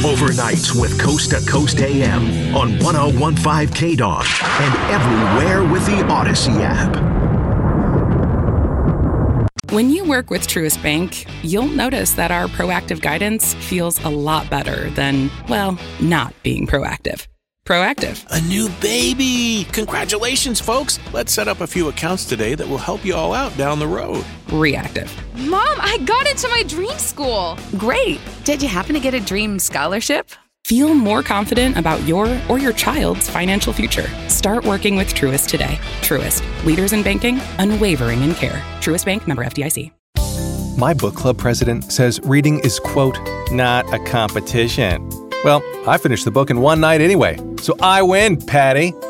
Overnights with Coast to Coast AM on 1015 KDOG and everywhere with the Odyssey app. When you work with Truist Bank, you'll notice that our proactive guidance feels a lot better than, well, not being proactive. Proactive. A new baby! Congratulations, folks! Let's set up a few accounts today that will help you all out down the road. Reactive. Mom, I got into my dream school! Great! Did you happen to get a dream scholarship? Feel more confident about your or your child's financial future. Start working with Truist today. Truist, leaders in banking, unwavering in care. Truist Bank, member FDIC. My book club president says reading is, quote, not a competition. Well, I finished the book in one night anyway, so I win, Patty.